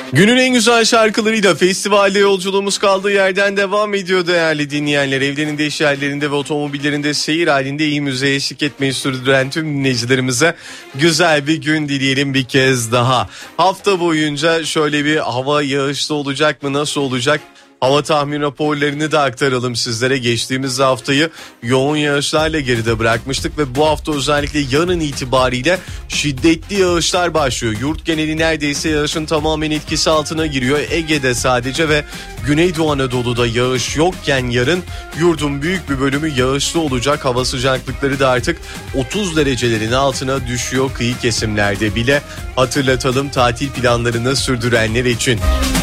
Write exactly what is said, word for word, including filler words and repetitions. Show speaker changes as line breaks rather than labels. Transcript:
Günün en güzel şarkılarıyla festivalde yolculuğumuz kaldığı yerden devam ediyor değerli dinleyenler. Evlerinde, iş yerlerinde ve otomobillerinde seyir halinde iyi müziğe eşlik etmeyi sürdüren tüm dinleyicilerimize güzel bir gün dileyelim bir kez daha. Hafta boyunca şöyle bir hava yağışlı olacak mı, nasıl olacak? Hava tahmin raporlarını da aktaralım sizlere. Geçtiğimiz haftayı yoğun yağışlarla geride bırakmıştık ve bu hafta özellikle yarın itibariyle şiddetli yağışlar başlıyor. Yurt geneli neredeyse yağışın tamamen etkisi altına giriyor. Ege'de sadece ve Güneydoğu Anadolu'da yağış yokken yarın yurdun büyük bir bölümü yağışlı olacak. Hava sıcaklıkları da artık otuz derecelerin altına düşüyor kıyı kesimlerde bile. Hatırlatalım tatil planlarını sürdürenler için.